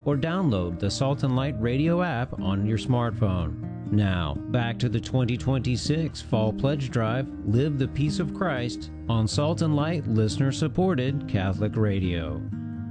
or download the Salt and Light Radio app on your smartphone. Now, back to the 2026 Fall Pledge Drive, Live the Peace of Christ, on Salt and Light listener-supported Catholic Radio.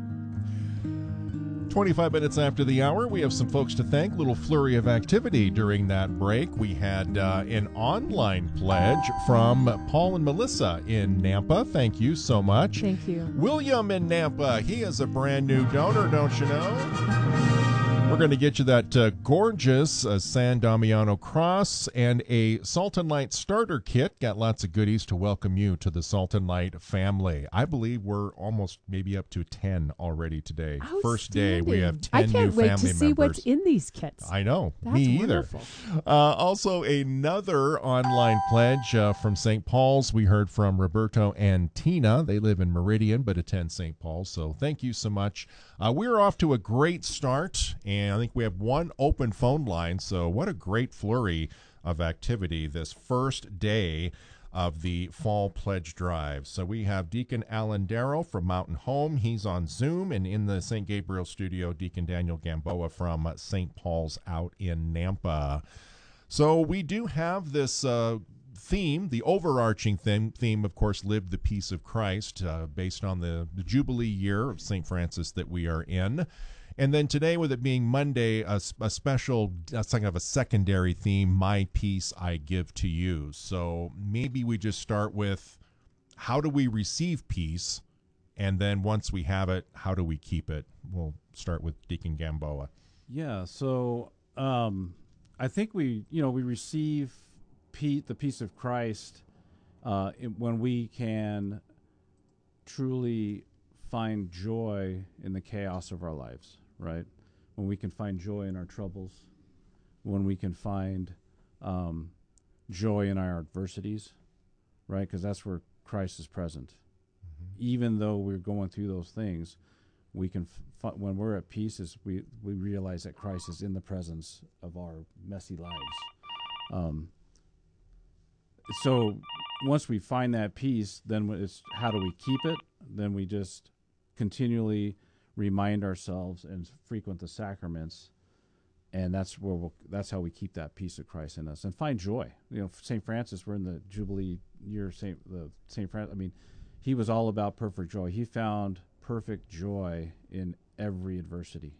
25 minutes after the hour, we have some folks to thank. Little flurry of activity during that break. We had an online pledge from Paul and Melissa in Nampa. Thank you so much. Thank you. William in Nampa, he is a brand new donor, don't you know? We're going to get you that gorgeous San Damiano cross and a Salt and Light starter kit. Got lots of goodies to welcome you to the Salt and Light family. I believe we're almost maybe up to 10 already today. First day, we have 10 new family members. I can't wait to see what's in these kits. I know. That's me wonderful. Either. Also, another online pledge from St. Paul's. We heard from Roberto and Tina. They live in Meridian but attend St. Paul's. So thank you so much. We're off to a great start, and I think we have one open phone line, so what a great flurry of activity this first day of the Fall Pledge Drive. So we have Deacon Alan Darrow from Mountain Home. He's on Zoom, and in the St. Gabriel studio, Deacon Daniel Gamboa from St. Paul's out in Nampa. So we do have this theme, the overarching theme, of course, Live the Peace of Christ, based on the Jubilee year of St. Francis that we are in. And then today, with it being Monday, a special, kind of a secondary theme, My Peace I Give to You. So maybe we just start with, how do we receive peace? And then once we have it, how do we keep it? We'll start with Deacon Gamboa. Yeah, so I think we receive the peace of Christ when we can truly find joy in the chaos of our lives, right? When we can find joy in our troubles, when we can find joy in our adversities, right? Because that's where Christ is present. Mm-hmm. Even though we're going through those things, we can when we're at peace, we realize that Christ is in the presence of our messy lives. So once we find that peace, then it's how do we keep it? Then we just continually remind ourselves and frequent the sacraments, and that's how we keep that peace of Christ in us and find joy. St. Francis, we're in the Jubilee year. St. Francis, I mean, he was all about perfect joy. He found perfect joy in every adversity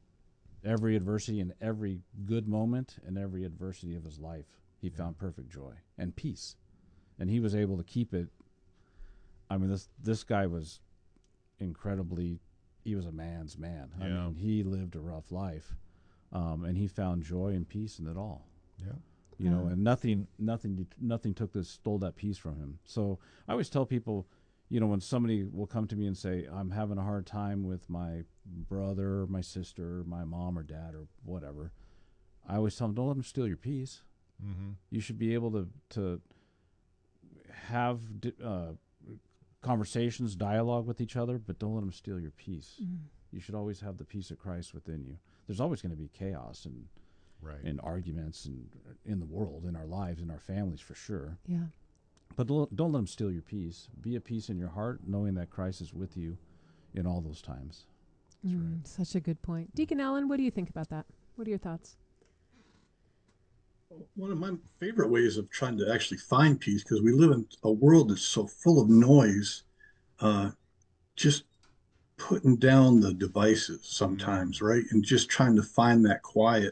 in every good moment and every adversity of his life. He found perfect joy and peace, and he was able to keep it. I mean, this guy was incredibly. He was a man's man. I mean, he lived a rough life, and he found joy and peace in it all. Yeah, and nothing stole that peace from him. So I always tell people, when somebody will come to me and say, I'm having a hard time with my brother, my sister, my mom or dad or whatever, I always tell them, don't let them steal your peace. Mm-hmm. You should be able to have conversations, dialogue with each other, but don't let them steal your peace. Mm-hmm. You should always have the peace of Christ within you. There's always going to be chaos and arguments and in the world, in our lives, in our families, for sure. Yeah. But don't let them steal your peace. Be at peace in your heart, knowing that Christ is with you in all those times. That's right. Such a good point. Deacon Allen, what do you think about that? What are your thoughts? One of my favorite ways of trying to actually find peace, because we live in a world that's so full of noise, just putting down the devices sometimes, right? And just trying to find that quiet.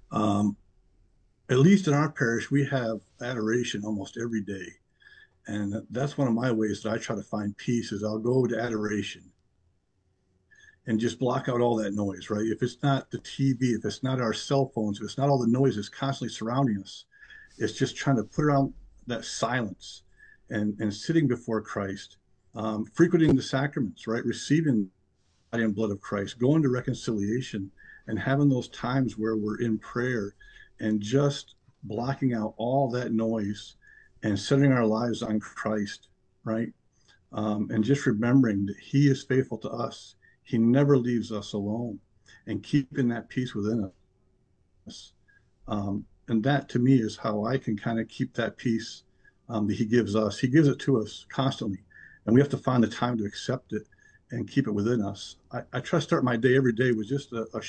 At least in our parish, we have adoration almost every day. And that's one of my ways that I try to find peace is I'll go to adoration and just block out all that noise, right? If it's not the TV, if it's not our cell phones, if it's not all the noise that's constantly surrounding us, it's just trying to put around that silence and sitting before Christ, frequenting the sacraments, right? Receiving the body and blood of Christ, going to reconciliation and having those times where we're in prayer and just blocking out all that noise and setting our lives on Christ, right? And just remembering that he is faithful to us. He never leaves us alone, and keeping that peace within us. And that, to me, is how I can kind of keep that peace that he gives us. He gives it to us constantly, and we have to find the time to accept it and keep it within us. I try to start my day every day with just a